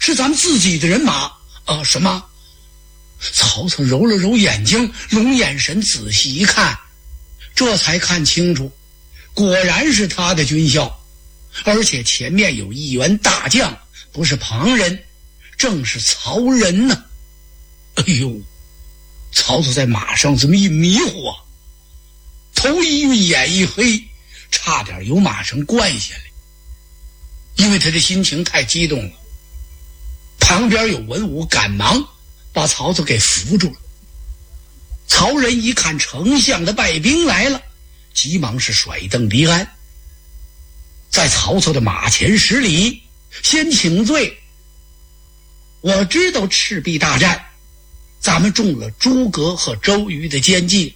是咱们自己的人马啊！什么？曹操揉了揉眼睛，用眼神仔细一看，这才看清楚，果然是他的军校，而且前面有一员大将，不是旁人，正是曹仁呢。哎呦，曹操在马上这么一迷糊，头一晕眼一黑，差点由马上灌下来，因为他的心情太激动了。旁边有文武赶忙把曹操给扶住了。曹仁一看丞相的败兵来了，急忙是甩蹬离鞍，在曹操的马前施礼，先请罪。我知道赤壁大战咱们中了诸葛和周瑜的奸计，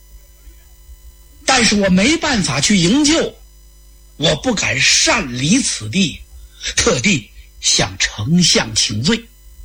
但是我没办法去营救，我不敢擅离此地，特地向丞相请罪。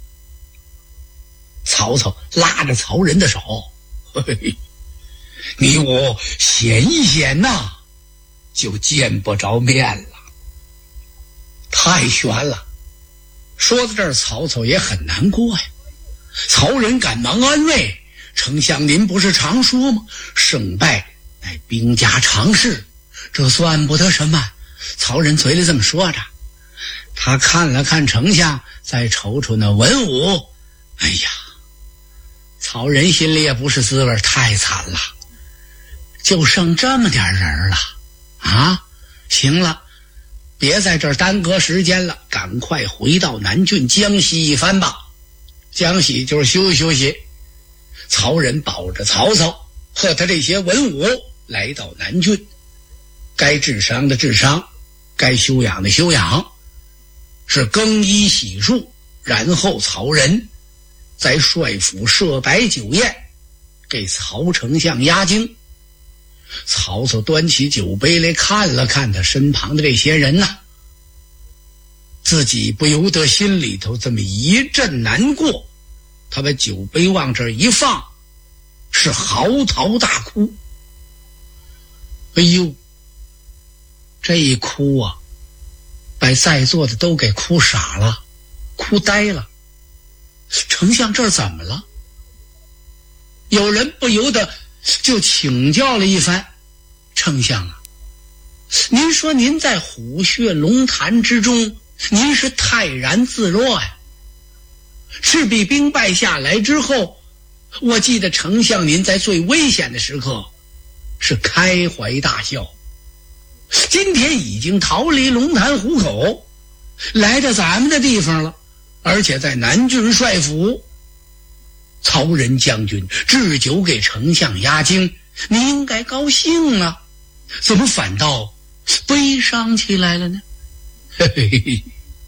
曹操拉着曹仁的手，嘿嘿，你我显一显呐，就见不着面了，太悬了。说到这儿，曹操也很难过呀。曹仁赶忙安慰，丞相您不是常说吗，胜败乃兵家常事，这算不得什么。曹仁嘴里这么说着，他看了看丞相，再瞅瞅那文武，哎呀，曹仁心里也不是滋味，太惨了，就剩这么点人了啊！行了，别在这儿耽搁时间了，赶快回到南郡江西一番吧。江西就是休息休息。曹仁保着曹操和他这些文武来到南郡，该治伤的治伤，该休养的休养，是更衣洗漱，然后曹仁在帅府设摆酒宴，给曹丞相压惊。曹操端起酒杯来看了看他身旁的这些人呐，自己不由得心里头这么一阵难过，他把酒杯往这儿一放，是嚎啕大哭。哎呦，这一哭啊，把在座的都给哭傻了，哭呆了。丞相这儿怎么了？有人不由得就请教了一番，丞相啊，您说您在虎穴龙潭之中，您是泰然自若呀。赤壁兵败下来之后，我记得丞相您在最危险的时刻是开怀大笑，今天已经逃离龙潭虎口，来到咱们的地方了，而且在南郡帅府。曹仁将军置酒给丞相压惊，你应该高兴啊，怎么反倒悲伤起来了呢？嘿嘿嘿。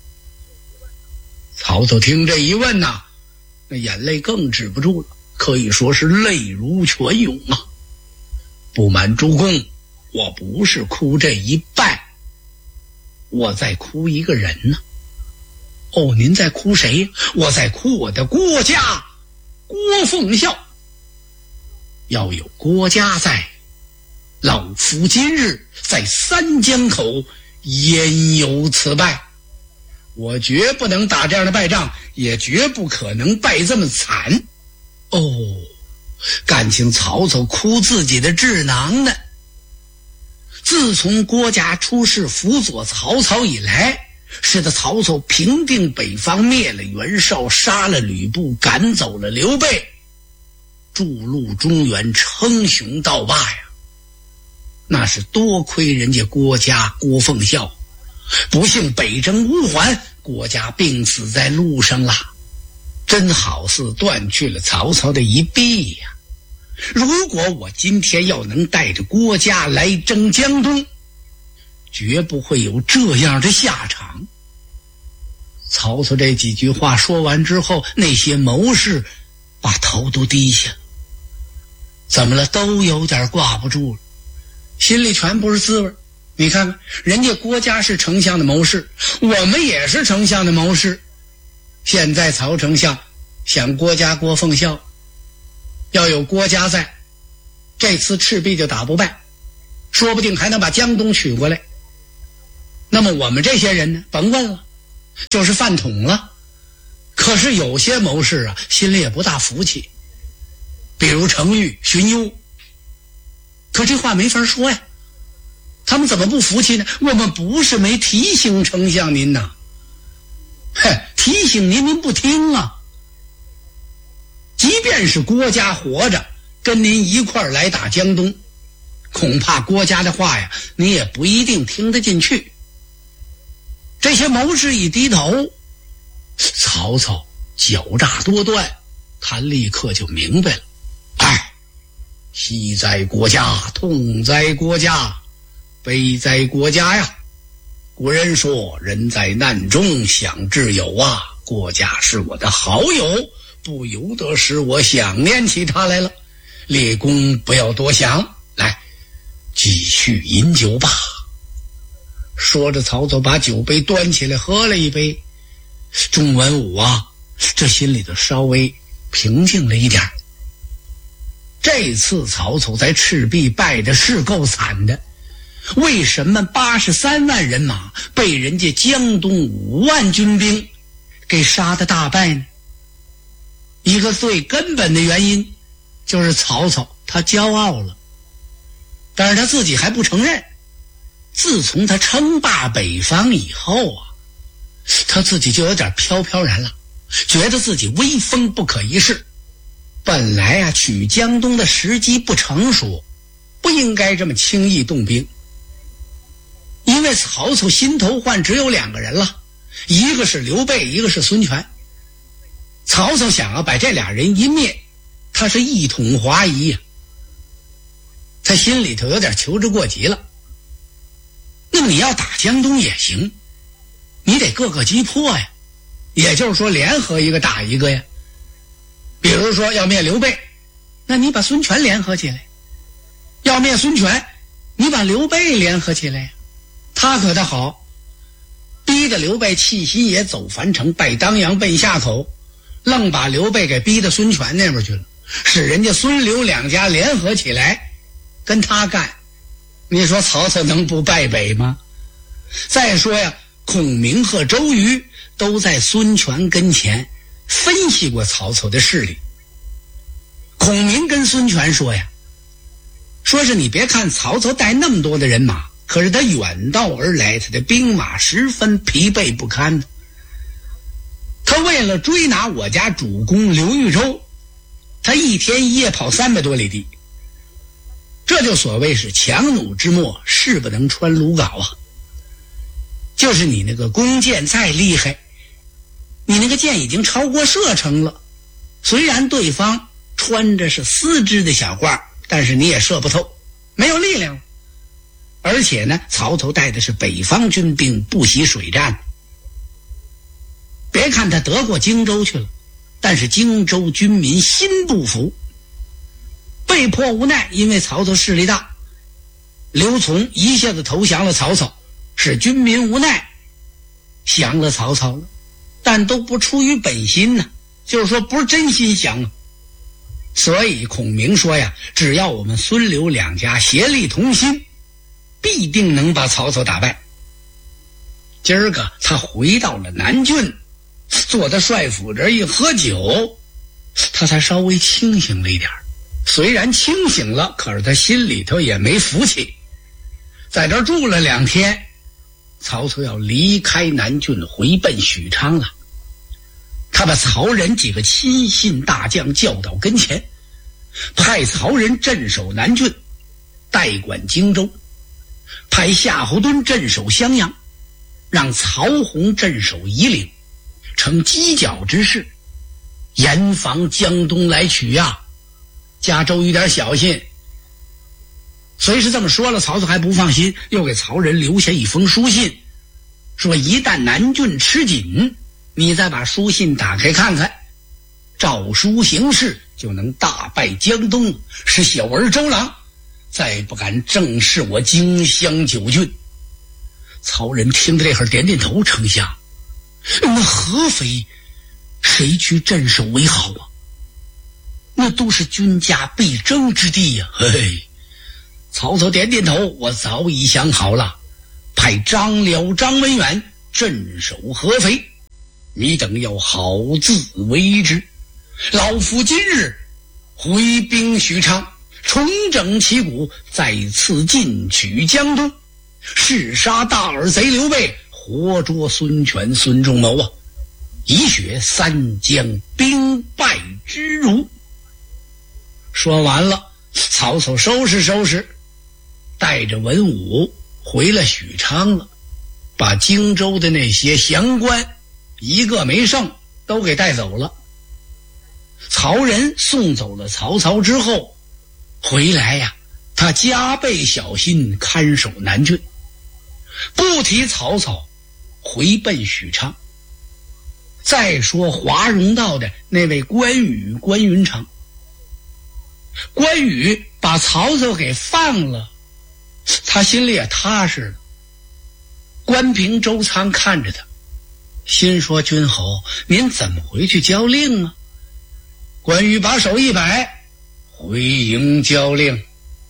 曹操听这一问呐，那眼泪更止不住了，可以说是泪如泉涌啊。不瞒诸公，我不是哭这一败，我在哭一个人呢。哦，您在哭谁？我在哭我的郭家，郭奉孝。要有郭家在，老夫今日在三江口焉有此败？我绝不能打这样的败仗，也绝不可能败这么惨。哦，感情曹操哭自己的智囊呢。自从郭嘉出仕辅佐曹操以来，使得曹操平定北方，灭了袁绍，杀了吕布，赶走了刘备，筑路中原，称雄道霸呀。那是多亏人家郭嘉郭奉孝，不幸北征无还，郭嘉病死在路上了，真好似断去了曹操的一臂呀。如果我今天要能带着郭嘉来征江东，绝不会有这样的下场。曹操这几句话说完之后，那些谋士把头都低下，怎么了？都有点挂不住了，心里全不是滋味。你看看，人家郭嘉是丞相的谋士，我们也是丞相的谋士。现在曹丞相想郭嘉郭奉孝，要有郭嘉在，这次赤壁就打不败，说不定还能把江东取过来。那么我们这些人呢，甭问了，就是饭桶了。 可是有些谋士啊，心里也不大服气，比如程昱、荀攸。可这话没法说呀，他们怎么不服气呢？我们不是没提醒丞相您呐，提醒您不听啊。即便是郭嘉活着跟您一块儿来打江东，恐怕郭嘉的话呀，你也不一定听得进去。这些谋士一低头，曹操狡诈多端，他立刻就明白了。喜在国家，痛在国家，悲在国家呀。古人说，人在难中想挚友啊，郭嘉是我的好友，不由得使我想念起他来了。列公不要多想，来继续饮酒吧。说着，曹操把酒杯端起来喝了一杯。钟文武啊，这心里头稍微平静了一点。这次曹操在赤壁败的是够惨的，为什么83万人马被人家江东5万军兵给杀得大败呢？一个最根本的原因就是曹操他骄傲了，但是他自己还不承认。自从他称霸北方以后啊，他自己就有点飘飘然了，觉得自己威风不可一世。本来啊，取江东的时机不成熟，不应该这么轻易动兵。因为曹操心头患只有2个人了，一个是刘备，一个是孙权。曹操想要把这俩人一灭，他是一统华夷呀，他心里头有点求之过急了。那么你要打江东也行，你得各个击破呀，也就是说联合一个打一个呀。比如说要灭刘备，那你把孙权联合起来；要灭孙权，你把刘备联合起来。他可倒好，逼得刘备弃新野走樊城，拜当阳奔夏口，愣把刘备给逼到孙权那边去了，使人家孙刘2家联合起来跟他干。你说曹操能不败北吗？再说呀，孔明和周瑜都在孙权跟前分析过曹操的势力。孔明跟孙权说呀，说是你别看曹操带那么多的人马，可是他远道而来，他的兵马十分疲惫不堪。他为了追拿我家主公刘豫州，他一天一夜跑300多里地。这就所谓是强弩之末，势不能穿鲁缟啊。就是你那个弓箭再厉害，你那个箭已经超过射程了，虽然对方穿着是丝织的小褂，但是你也射不透，没有力量。而且呢，曹操带的是北方军兵，不习水战。别看他得过荆州去了，但是荆州军民心不服，被迫无奈，因为曹操势力大，刘琮一下子投降了曹操，使军民无奈降了曹操了，但都不出于本心呢，就是说不是真心降啊。所以孔明说呀，只要我们孙刘2家协力同心，必定能把曹操打败。今儿个他回到了南郡，坐在帅府这一喝酒，他才稍微清醒了一点。虽然清醒了，可是他心里头也没服气。在这儿住了2天，曹操要离开南郡回奔许昌了。他把曹仁几个亲信大将叫到跟前，派曹仁镇守南郡，代管荆州，派夏侯惇镇守襄阳，让曹洪镇守夷陵，成犄角之势，严防江东来取呀。加周瑜点小心。虽是这么说了，曹操还不放心，又给曹仁留下一封书信，说一旦南郡吃紧，你再把书信打开看看，照书行事，就能大败江东，使小儿周郎再不敢正视我荆襄9郡。曹仁听到这会儿点点头，丞相，那合肥谁去镇守为好啊？那都是军家必争之地呀。嘿，曹操点点头，我早已想好了，派张辽、张文远镇守合肥。 你等要好自为之。老夫今日回兵许昌，重整旗鼓，再次进取江东，弑杀大耳贼刘备，活捉孙权、孙仲谋啊，以雪三江兵败之辱。说完了，曹操收拾收拾，带着文武回了许昌了，把荆州的那些降官一个没剩，都给带走了。曹仁送走了曹操之后回来呀，他加倍小心看守南郡，不提曹操，回奔许昌。再说华容道的那位关羽关云长，关羽把曹操给放了，他心里也踏实了。关平、周仓看着他，心说：君侯，您怎么回去交令啊？关羽把手一摆，回营交令，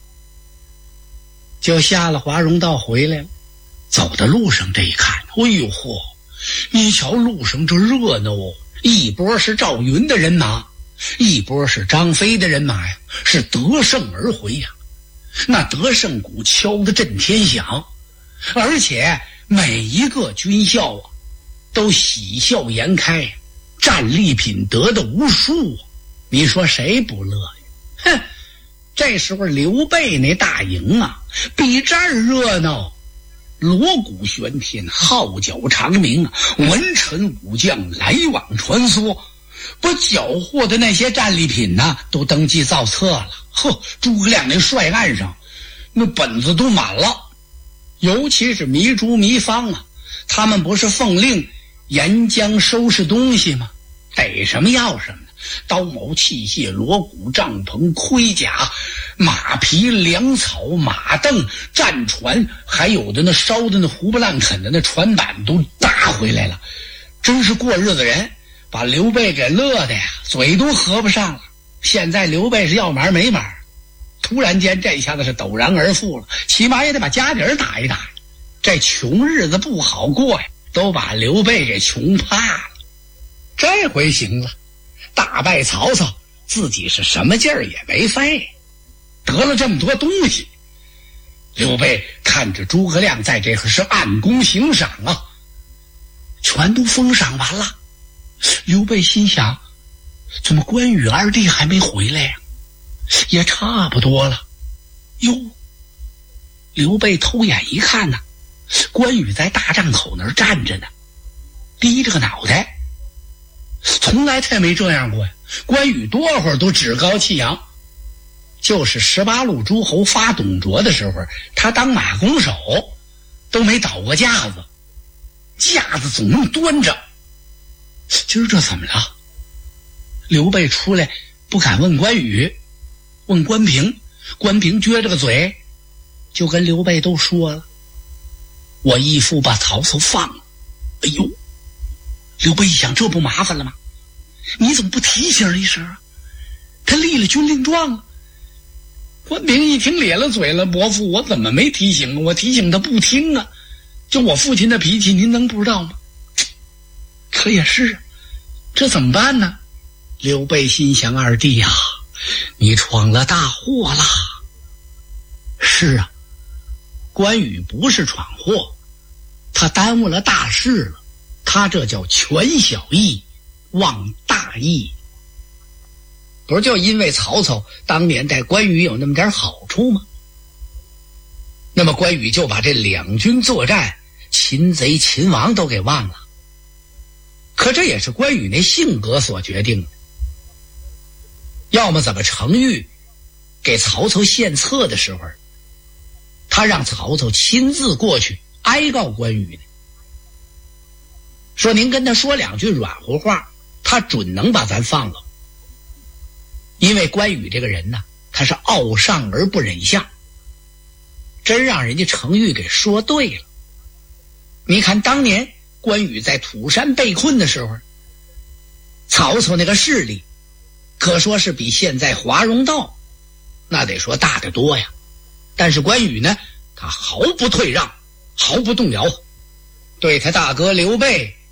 就下了华容道回来了。走到路上这一看，哎呦嚯，你瞧路上这热闹哦，一波是赵云的人马，一波是张飞的人马呀，是得胜而回呀。那得胜鼓敲得震天响，而且每一个军校啊都喜笑颜开，战利品得的无数啊。你说谁不乐呀？哼！这时候刘备那大营啊，比这儿热闹，锣鼓喧天，号角长鸣啊，文臣武将来往穿梭，把缴获的那些战利品呢，都登记造册了。呵，诸葛亮那帅案上，那本子都满了。尤其是糜竺、糜芳啊，他们不是奉令沿江收拾东西吗？逮什么要什么。刀矛器械锣鼓帐篷盔甲马皮粮草马镫战船，还有的那烧的那胡不烂啃的那船板都搭回来了。真是过日子人，把刘备给乐的呀，嘴都合不上了。现在刘备是要买没买，突然间这下子是陡然而富了，起码也得把家底儿打一打。这穷日子不好过呀，都把刘备给穷怕了。这回行了，大败曹操，自己是什么劲儿也没费，得了这么多东西。刘备看着诸葛亮在这可是暗功行赏啊，全都封赏完了。刘备心想，怎么关羽二弟还没回来呀？也差不多了。哟，刘备偷眼一看呢，关羽在大帐口那儿站着呢，低着个脑袋。从来他也没这样过呀。关羽多会儿都趾高气扬，就是18路诸侯发董卓的时候，他当马弓手都没倒过架子，架子总能端着。今儿这怎么了？刘备出来不敢问关羽，问关平，关平撅着个嘴就跟刘备都说了，我义父把曹操放了。哎呦，刘备一想，这不麻烦了吗？你怎么不提醒一声啊？他立了军令状啊。关平一听咧了嘴了，伯父，我怎么没提醒啊？我提醒他不听啊。就我父亲的脾气您能不知道吗？可也是，这怎么办呢？刘备心想，二弟呀，你闯了大祸了。是啊，关羽不是闯祸，他耽误了大事了，他这叫权小义忘大义。不是就因为曹操当年带关羽有那么点好处吗？那么关羽就把这两军作战擒贼擒王都给忘了。可这也是关羽那性格所决定的。要么怎么程昱给曹操献策的时候，他让曹操亲自过去哀告关羽呢，说您跟他说两句软乎话，他准能把咱放了。因为关羽这个人呢，他是傲上而不忍下，真让人家程昱给说对了。你看当年关羽在土山被困的时候，曹操那个势力可说是比现在华容道那得说大得多呀。但是关羽呢，他毫不退让，毫不动摇，对他大哥刘备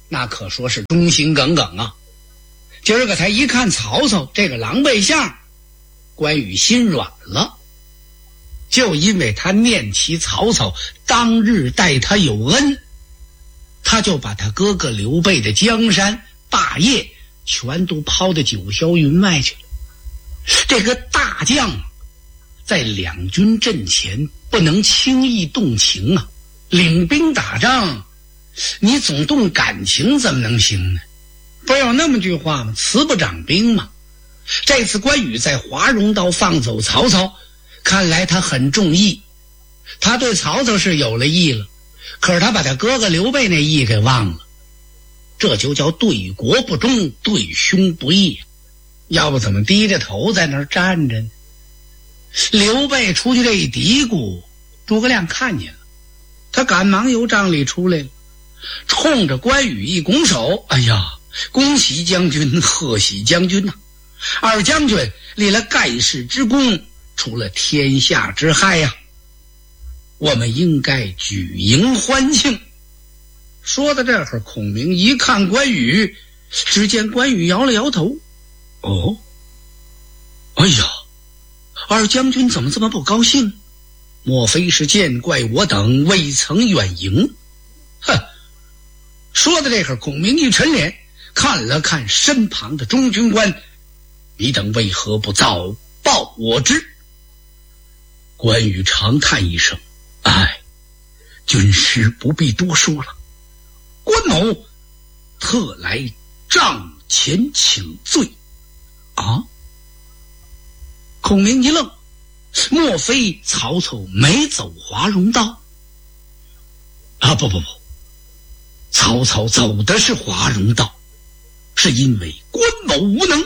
那可说是忠心耿耿啊。今儿个才一看曹操这个狼狈相，关羽心软了，就因为他念起曹操当日待他有恩，他就把他哥哥刘备的江山霸业全都抛到九霄云外去了。这个大将在两军阵前不能轻易动情啊，领兵打仗你总动感情怎么能行呢？不是有那么句话吗？慈不掌兵嘛。这次关羽在华容道放走曹操，看来他很重义，他对曹操是有了义了，可是他把他哥哥刘备那义给忘了，这就叫对国不忠，对兄不义。要不怎么低着头在那儿站着呢？刘备出去这一嘀咕，诸葛亮看见了，他赶忙由帐里出来了，冲着关羽一拱手，哎呀，恭喜将军，贺喜将军呐！二将军立了盖世之功，除了天下之害呀，我们应该举迎欢庆。说到这会儿，孔明一看关羽，只见关羽摇了摇头，哦，哎呀，二将军怎么这么不高兴？莫非是见怪我等未曾远迎？哼！说到这会儿，孔明一沉脸，看了看身旁的中军官，你等为何不早报我知？关羽长叹一声，哎，军师不必多说了，关某特来帐前请罪。啊！孔明一愣，莫非曹操没走华容道？啊，不，曹操走的是华容道，是因为关某无能，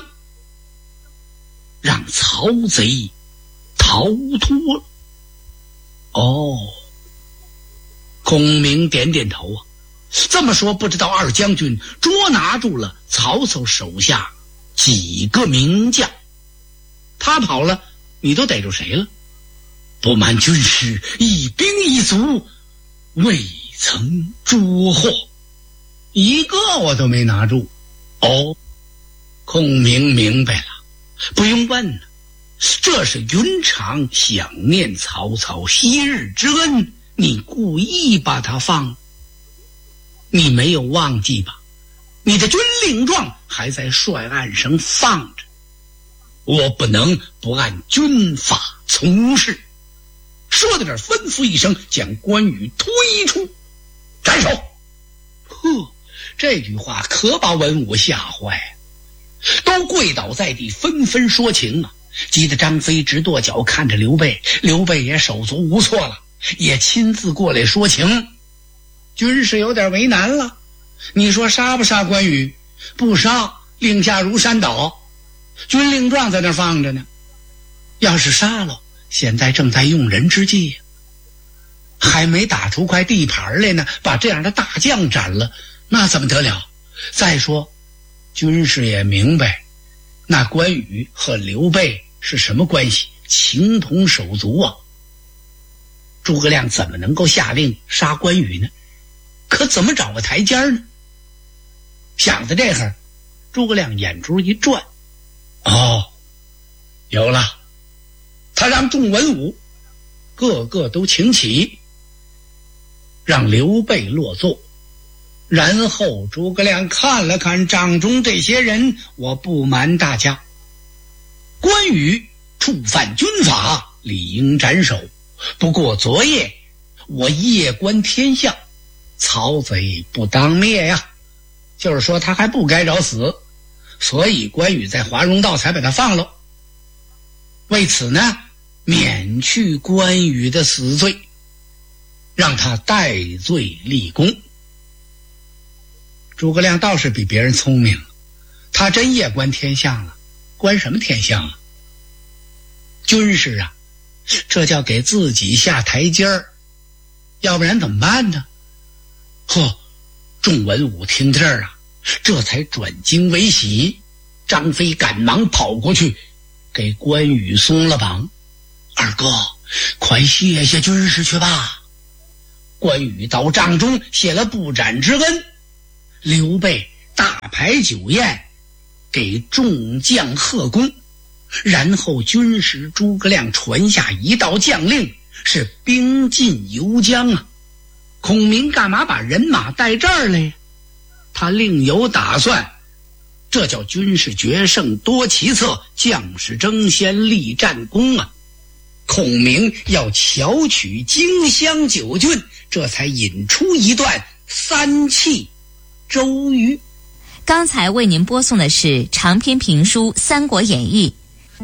让曹贼逃脱了。哦，孔明点点头啊。这么说，不知道二将军捉拿住了曹操手下几个名将，他跑了，你都逮住谁了？不瞒军师，一兵一卒未曾捉获，一个我都没拿住。哦，孔明明白了，不用问了，这是云长想念曹操昔日之恩，你故意把他放了。你没有忘记吧？你的军令状还在帅案上放着，我不能不按军法从事。说到这儿，吩咐一声，将关羽推出，斩首。呵，这句话可把文武吓坏了，都跪倒在地，纷纷说情啊！急得张飞直跺脚，看着刘备，刘备也手足无措了，也亲自过来说情。军师有点为难了，你说杀不杀关羽？不杀，令下如山倒，军令状在那放着呢。要是杀了，现在正在用人之际，还没打出块地盘来呢，把这样的大将斩了，那怎么得了？再说军师也明白，那关羽和刘备是什么关系，情同手足啊。诸葛亮怎么能够下令杀关羽呢？可怎么找个台阶呢？想到这会儿，诸葛亮眼珠一转，哦，有了。他让众文武个个都请起，让刘备落座，然后诸葛亮看了看帐中这些人，我不瞒大家，关羽触犯军法，理应斩首。不过昨夜我夜观天象，曹贼不当灭呀，就是说他还不该找死，所以关羽在华容道才把他放了。为此呢，免去关羽的死罪，让他戴罪立功。诸葛亮倒是比别人聪明，他真夜观天象了。观什么天象啊？军师啊，这叫给自己下台阶儿，要不然怎么办呢？呵，众文武听这儿啊，这才转惊为喜。张飞赶忙跑过去给关羽松了绑，二哥，快谢谢军师去吧。关羽到帐中谢了不斩之恩， 刘备大排酒宴，给众将贺功，然后军师诸葛亮传下一道将令，是兵进游江啊。孔明干嘛把人马带这儿来？他另有打算，这叫军事决胜多奇策，将士争先立战功啊。孔明要巧取荆襄9郡，这才引出一段三气周瑜。 刚才为您播送的是长篇评书《三国演义》，